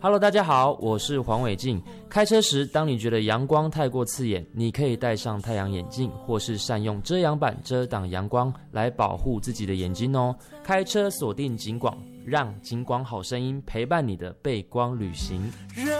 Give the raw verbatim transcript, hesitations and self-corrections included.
Hello， 大家好，我是黄伟晋。开车时，当你觉得阳光太过刺眼，你可以戴上太阳眼镜，或是善用遮阳板遮挡阳光，来保护自己的眼睛哦。开车锁定警广，让警广好声音陪伴你的背光旅行。